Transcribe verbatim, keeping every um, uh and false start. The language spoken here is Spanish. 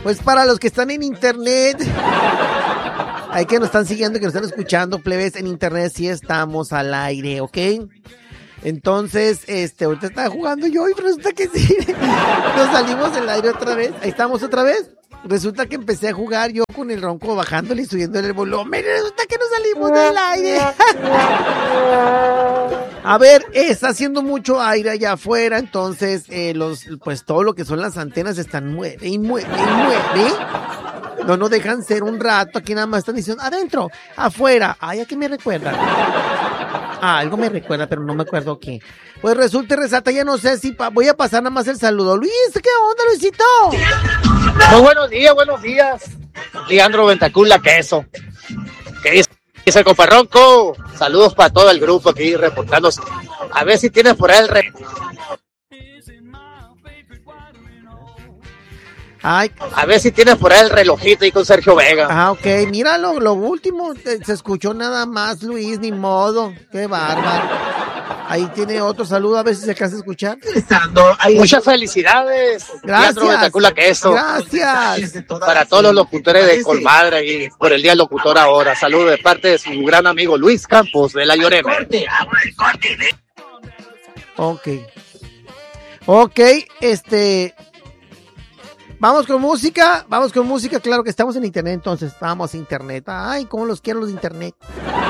Pues para los que están en internet, hay que nos están siguiendo, que nos están escuchando, plebes, en internet sí estamos al aire, ¿ok? Entonces, este, ahorita estaba jugando yo y resulta que sí, nos salimos del aire otra vez. Ahí estamos otra vez. Resulta que empecé a jugar yo con el ronco bajándole y subiéndole el volumen. Resulta que nos salimos del aire. A ver, está haciendo mucho aire allá afuera, entonces eh, los, pues todo lo que son las antenas están mueve y mueve y mueve. No nos dejan ser un rato, aquí nada más están diciendo adentro, afuera. Ay, ¿a qué me recuerda? Ah, algo me recuerda, pero no me acuerdo qué. Pues resulta y resalta, ya no sé si pa- voy a pasar nada más el saludo. Luis, ¿qué onda, Luisito? Muy buenos días, buenos días. Leandro Ventacula, queso. ¿Qué dice, dice el comparronco? Saludos para todo el grupo aquí reportándose. A ver si tienes por ahí el re... Ay. A ver si tienes por ahí el relojito ahí con Sergio Vega. Ah, ok, mira lo, lo último, se escuchó nada más, Luis, ni modo, qué bárbaro. Ahí tiene otro saludo, a ver si se alcanza a escuchar. Muchas felicidades. Gracias. Leandro Ventacula, queso. Gracias. Para todos los locutores de Colmadre y por el Día del Locutor ahora. Saludos de parte de su gran amigo Luis Campos de La Llorena. Ok. Ok, este... Vamos con música, vamos con música, claro que estamos en internet, entonces vamos a internet. Ay, cómo los quiero los de internet.